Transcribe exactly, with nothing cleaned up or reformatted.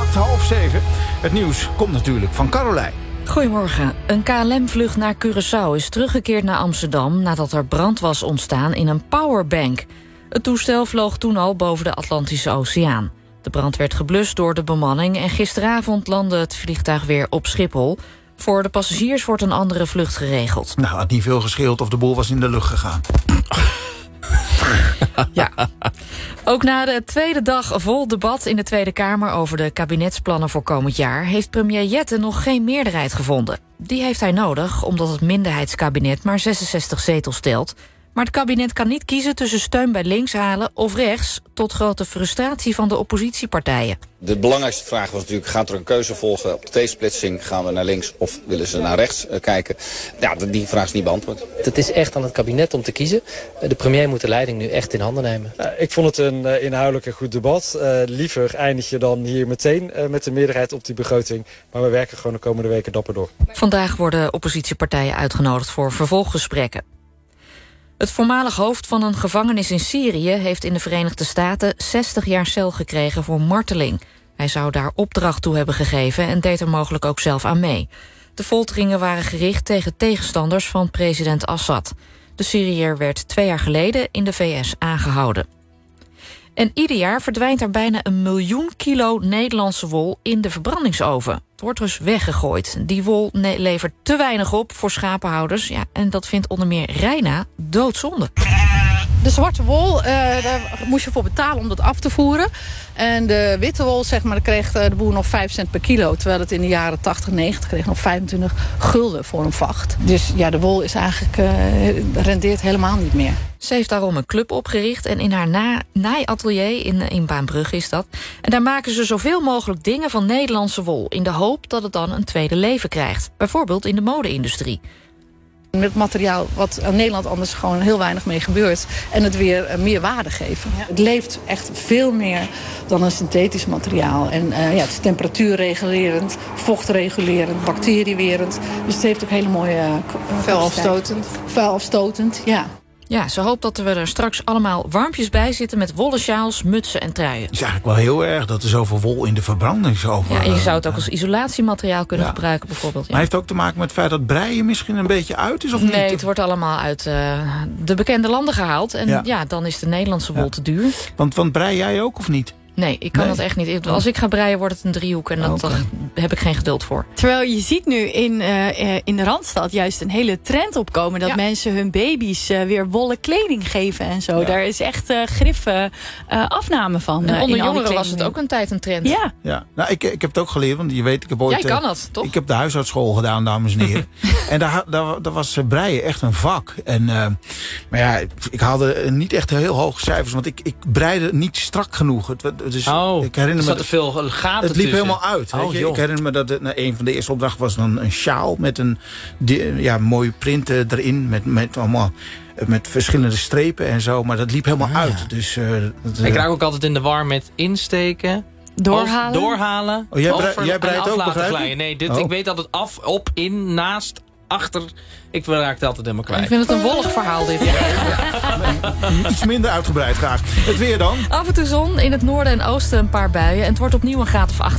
exact half zeven. Het nieuws komt natuurlijk van Carolijn. Goedemorgen. Een K L M-vlucht naar Curaçao is teruggekeerd naar Amsterdam nadat er brand was ontstaan in een powerbank. Het toestel vloog toen al boven de Atlantische Oceaan. De brand werd geblust door de bemanning en gisteravond landde het vliegtuig weer op Schiphol. Voor de passagiers wordt een andere vlucht geregeld. Nou, had niet veel gescheeld of de boel was in de lucht gegaan. Ja. Ook na de tweede dag vol debat in de Tweede Kamer over de kabinetsplannen voor komend jaar heeft premier Jette nog geen meerderheid gevonden. Die heeft hij nodig omdat het minderheidskabinet maar zesenzestig zetels telt. Maar het kabinet kan niet kiezen tussen steun bij links halen of rechts, tot grote frustratie van de oppositiepartijen. De belangrijkste vraag was natuurlijk, gaat er een keuze volgen op de T-splitsing? Gaan we naar links of willen ze naar rechts uh, kijken? Ja, die vraag is niet beantwoord. Het is echt aan het kabinet om te kiezen. De premier moet de leiding nu echt in handen nemen. Uh, ik vond het een uh, inhoudelijk een goed debat. Uh, liever eindig je dan hier meteen uh, met de meerderheid op die begroting. Maar we werken gewoon de komende weken dapper door. Vandaag worden oppositiepartijen uitgenodigd voor vervolggesprekken. Het voormalig hoofd van een gevangenis in Syrië heeft in de Verenigde Staten zestig jaar cel gekregen voor marteling. Hij zou daar opdracht toe hebben gegeven en deed er mogelijk ook zelf aan mee. De folteringen waren gericht tegen tegenstanders van president Assad. De Syriër werd twee jaar geleden in de V S aangehouden. En ieder jaar verdwijnt er bijna een miljoen kilo Nederlandse wol in de verbrandingsoven. Het wordt dus weggegooid. Die wol levert te weinig op voor schapenhouders. Ja, en dat vindt onder meer Reina doodzonde. De zwarte wol, uh, daar moest je voor betalen om dat af te voeren. En de witte wol, zeg maar, kreeg de boer nog vijf cent per kilo. Terwijl het in de jaren tachtig, negentig kreeg nog vijfentwintig gulden voor een vacht. Dus ja, de wol is eigenlijk, uh, rendeert helemaal niet meer. Ze heeft daarom een club opgericht en in haar na- naaiatelier in, in Baanbrugge is dat. En daar maken ze zoveel mogelijk dingen van Nederlandse wol, in de hoop dat het dan een tweede leven krijgt. Bijvoorbeeld in de mode-industrie. Met materiaal wat in Nederland anders gewoon heel weinig mee gebeurt. En het weer meer waarde geven. Ja. Het leeft echt veel meer dan een synthetisch materiaal. En uh, ja, het is temperatuurregulerend, vochtregulerend, bacteriewerend. Dus het heeft ook hele mooie... Uh, vuilafstotend. Vuilafstotend, ja. Ja, ze hoopt dat we er straks allemaal warmpjes bij zitten met wollen sjaals, mutsen en truien. Het is eigenlijk wel heel erg dat er zoveel wol in de verbrandingsoven... Ja, en je zou het ook als isolatiemateriaal kunnen ja. gebruiken bijvoorbeeld. Ja. Maar heeft het ook te maken met het feit dat breien misschien een beetje uit is of niet? Nee, het wordt allemaal uit uh, de bekende landen gehaald. En ja, ja dan is de Nederlandse wol ja. te duur. Want, want brei jij ook of niet? Nee, ik kan nee. dat echt niet. Als ik ga breien wordt het een driehoek en dat, okay. daar heb ik geen geduld voor. Terwijl je ziet nu in, uh, in de Randstad juist een hele trend opkomen... dat ja. mensen hun baby's uh, weer wollen kleding geven en zo. Ja. Daar is echt uh, grif uh, afname van. En uh, onder jongeren was het ook een tijd een trend. Ja. ja. Nou, ik, ik heb het ook geleerd, want je weet, ik heb ooit... Jij kan het, toch? Ik heb de huishoudschool gedaan, dames en heren. en daar, daar, daar was breien echt een vak. En, uh, maar ja, ik haalde niet echt heel hoge cijfers, want ik, ik breide niet strak genoeg. Het, dus oh. ik er zat er veel gaten Het liep tussen. helemaal uit. Oh, ik herinner me dat het, nou, een van de eerste opdrachten was dan een sjaal met een die, ja, mooie print uh, erin. Met, met allemaal met verschillende strepen en zo. Maar dat liep helemaal ah, uit. Ja. Dus, uh, dat, uh, ik raak ook altijd in de war met insteken. Doorhalen. Of doorhalen. Oh, jij, brei, jij breidt ook, begrijp ik? Nee, dit, oh. ik weet altijd af, op, in, naast, achter. Ik raak het altijd helemaal kwijt. Ik vind het een wollig verhaal dit. Ja. Ja. Iets minder uitgebreid graag. Het weer dan? Af en toe zon, in het noorden en oosten een paar buien. En het wordt opnieuw een graad of acht.